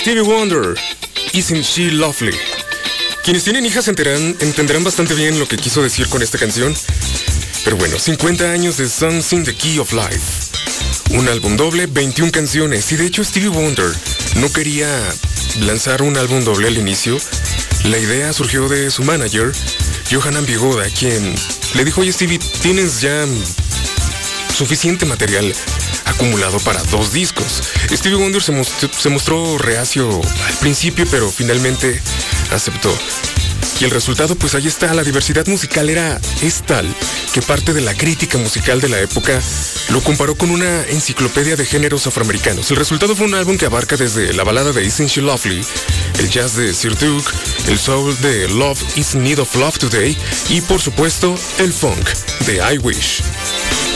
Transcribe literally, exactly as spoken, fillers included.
Stevie Wonder, Isn't She Lovely. Quienes tienen hijas enterarán, entenderán bastante bien lo que quiso decir con esta canción. Pero bueno, cincuenta años de Songs in the Key of Life. Un álbum doble, veintiuna canciones. Y de hecho Stevie Wonder no quería lanzar un álbum doble al inicio. La idea surgió de su manager, Johanna Bigoda, quien le dijo: oye Stevie, tienes ya suficiente material acumulado para dos discos. Stevie Wonder se mostró, se mostró reacio al principio, pero finalmente aceptó. Y el resultado, pues ahí está. La diversidad musical era es tal que parte de la crítica musical de la época lo comparó con una enciclopedia de géneros afroamericanos. El resultado fue un álbum que abarca desde la balada de Isn't She Lovely, el jazz de Sir Duke, el soul de Love is in Need of Love Today y por supuesto el funk de I Wish.